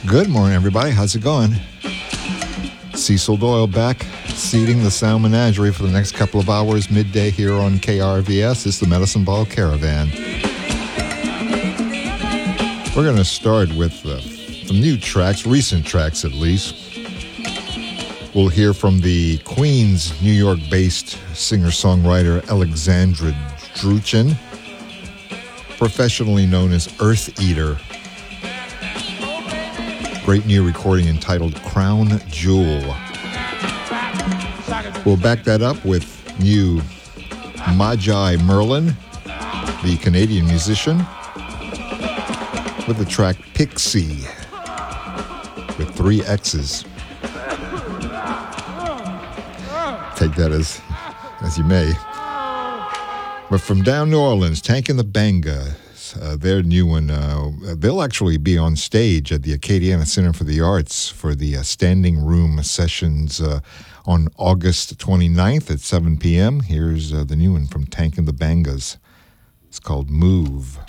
Good morning, everybody. How's it going? Cecil Doyle back, seating the Sound Menagerie for the next couple of hours, midday here on KRVS. It's the Medicine Ball Caravan. We're going to start with some new tracks, recent tracks at least. We'll hear from the Queens, New York-based singer-songwriter Alexandra Druchin, professionally known as Earth Eater. Great new recording entitled Crown Jewel. We'll back that up with new Magi Merlin, the Canadian musician, with the track Pixie with 3 X's. Take that as you may. But from down New Orleans, Tank and the Bangas, their new one, they'll actually be on stage at the Acadiana Center for the Arts for the Standing Room Sessions on August 29th at 7 p.m. Here's the new one from Tank and the Bangas. It's called Move.